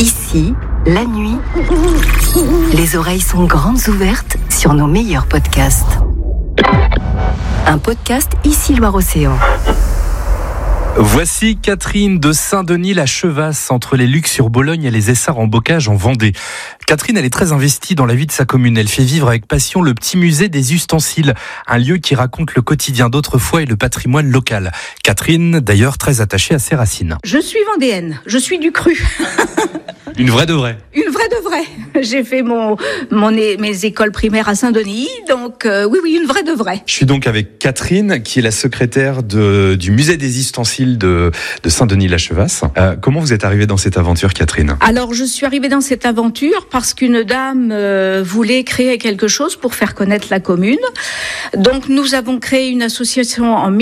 Ici, la nuit, les oreilles sont grandes ouvertes sur nos meilleurs podcasts. Un podcast Ici Loire-Océan. Voici Catherine de Saint-Denis-la-Chevasse, entre les Lucs-sur-Bologne et les Essarts en Bocage en Vendée. Catherine, elle est très investie dans la vie de sa commune. Elle fait vivre avec passion le petit musée des ustensiles, un lieu qui raconte le quotidien d'autrefois et le patrimoine local. Catherine, d'ailleurs, très attachée à ses racines. Je suis vendéenne, je suis du Cru. Une vraie de vraie. Une vraie de vraie. J'ai fait mes écoles primaires à Saint-Denis, donc oui, une vraie de vraie. Je suis donc avec Catherine, qui est la secrétaire du musée des ustensiles de Saint-Denis-la-Chevasse. Comment vous êtes arrivée dans cette aventure, Catherine ? Alors, je suis arrivée dans cette aventure parce qu'une dame voulait créer quelque chose pour faire connaître la commune. Donc, nous avons créé une association en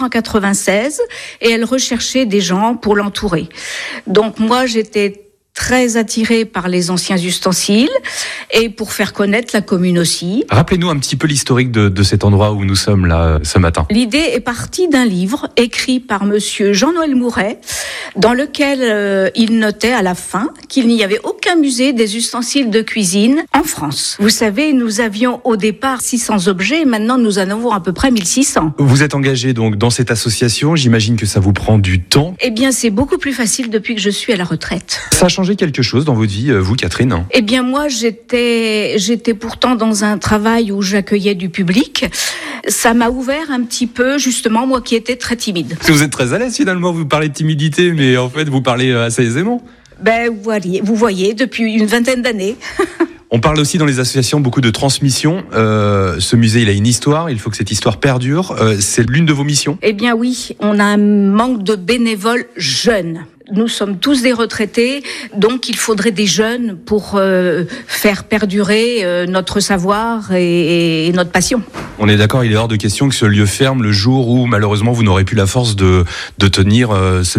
1996 et elle recherchait des gens pour l'entourer. Donc, moi, j'étais très attirée par les anciens ustensiles et pour faire connaître la commune aussi. Rappelez-nous un petit peu l'historique de cet endroit où nous sommes là ce matin. L'idée est partie d'un livre écrit par monsieur Jean-Noël Mouret, dans lequel il notait à la fin qu'il n'y avait aucun musée des ustensiles de cuisine en France. Vous savez, nous avions au départ 600 objets, maintenant nous en avons à peu près 1600. Vous êtes engagé donc dans cette association, j'imagine que ça vous prend du temps. Eh bien, c'est beaucoup plus facile depuis que je suis à la retraite. Ça a changé quelque chose dans votre vie, vous, Catherine ? Eh bien, moi, j'étais pourtant dans un travail où j'accueillais du public. Ça m'a ouvert un petit peu, justement, moi qui étais très timide. Parce que vous êtes très à l'aise, finalement, vous parlez de timidité, mais en fait, vous parlez assez aisément. Vous voyez, depuis une vingtaine d'années. On parle aussi dans les associations beaucoup de transmission. Ce musée, il a une histoire, il faut que cette histoire perdure. C'est l'une de vos missions ? Eh bien oui, on a un manque de bénévoles jeunes. Nous sommes tous des retraités, donc il faudrait des jeunes pour faire perdurer notre savoir et notre passion. On est d'accord, il est hors de question que ce lieu ferme le jour où malheureusement vous n'aurez plus la force de tenir ce